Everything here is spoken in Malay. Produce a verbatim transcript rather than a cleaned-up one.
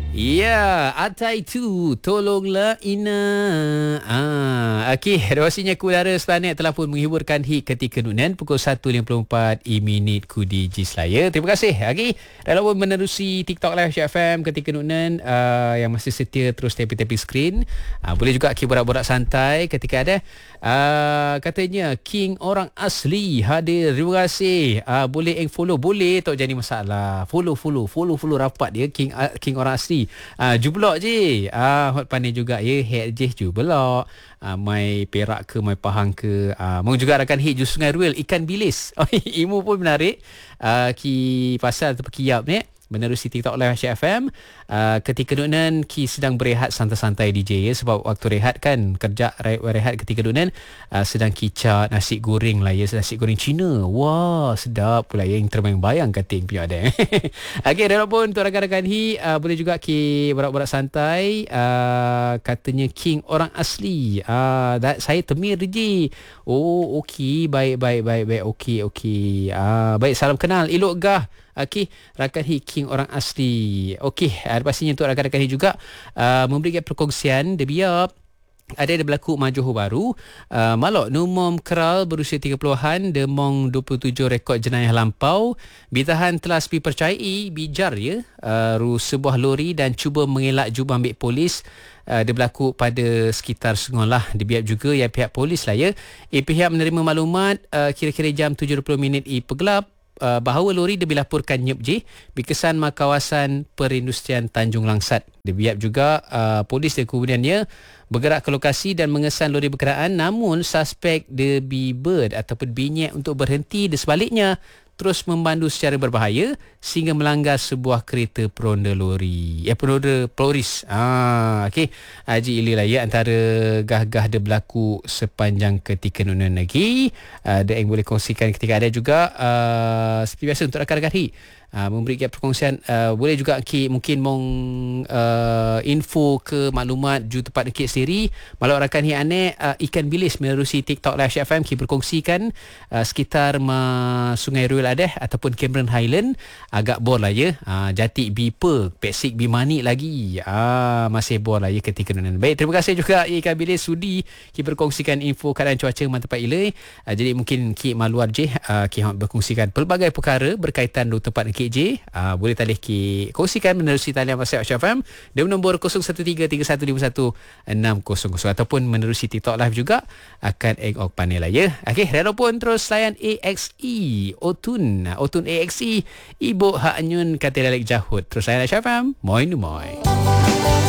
Ya, Atai tu, tolonglah Ina. Ah, okey, Rosinya Udara Planet telah pun menghiburkan hit ketika nunan pukul satu lima puluh empat minit ku di Jislaya. Terima kasih. Okey, dalam pun menerusi TikTok Live Syah F M ketika nunan uh, yang masih setia terus tepi-tepi skrin. Uh, boleh juga ki borak-borak santai ketika ada uh, katanya King orang asli hadir. Terima kasih. Uh, boleh eng follow, boleh tak jadi masalah. Follow follow follow follow rapat dia King uh, King orang asli. Ah, jubelok je. Ah, hot pandai juga ya. Head je jubelok. Ah, mai Perak ke, mai Pahang ke. Ah, mau juga rakan hit Jus Sungai Ruel, ikan bilis. Oh, ilmu pun menarik. Ah, ki pasal atau kiap ni. Menerusi TikTok Live Syah F M. Uh, ketika Nunan Ki sedang berehat santai-santai D J ya. Sebab waktu rehat kan, kerja rehat ketika Nunan uh, sedang kicap nasi goreng lah ya. Nasi goreng Cina. Wah, sedap pula ya. Yang terbayang-bayang kating punya ada. Okey, walaupun untuk rakan-rakan Hi uh, boleh juga Ki borak-borak santai. Uh, katanya King orang asli. Uh, that, saya Temir je. Oh, okey. Baik, baik, baik, baik. Okey, okey. Uh, baik, salam kenal. Elok gah. Okey, rakan Hi King orang asli. Okey, uh, pastinya untuk rakan-rakan Hi juga uh, memberikan perkongsian dia biar ada ada berlaku majuh baru. Uh, Malok Numom Keral berusia tiga puluhan, demong dua puluh tujuh rekod jenayah lampau. Bitahan telah dipercayai bijar ya. Uh, ru sebuah lori dan cuba mengelak jubah ambil polis. Uh, dia berlaku pada sekitar Sengolah. Dibiap juga ya pihak polis lah ya. Eh, pihak menerima maklumat uh, kira-kira jam tujuh dua puluh minit i pegelap. Uh, bahawa lori dia dilaporkan nyep je berkesan ma kawasan perindustrian Tanjung Langsat. Dia biap juga uh, polis dia kemudiannya bergerak ke lokasi dan mengesan lori berkenaan, namun suspek dia bird ataupun binyek untuk berhenti di sebaliknya terus membandu secara berbahaya sehingga melanggar sebuah kereta peronda lori. Ya, peronda Ploris. Ah, okey. Haji ililah ya antara gah-gah dia berlaku sepanjang ketika nunan lagi. Uh, dia yang boleh kongsikan ketika ada juga uh, seperti biasa untuk rakan-rakan Hi. Uh, memberikan perkongsian uh, boleh juga ki mungkin mong uh, info ke maklumat ju tempat dekat sendiri malau rakan Hi ane uh, ikan bilis menerusi TikTok Live Syah F M ki berkongsikan uh, sekitar ma Sungai Ruel ada ataupun Cameron Highland agak bor lah ya. uh, Jati Bipa Pesik Bimani lagi uh, masih bor lah ya ketika nunan. Baik, terima kasih juga ikan bilis sudi ki berkongsikan info keadaan cuaca mantap ilai. uh, jadi mungkin ki maluar je uh, ki berkongsikan pelbagai perkara berkaitan dengan tempat K J. Uh, boleh talih ki kongsikan menerusi talian WhatsApp Syah F M dengan nombor kosong satu tiga tiga satu lima satu enam kosong kosong ataupun menerusi TikTok Live juga akan egg panel lah ya. Okey, rela pun terus layan A X E Otun Otun A X E Ibu Hak Nyun kata lalek jahut terus layan Syah F M. Moi moi.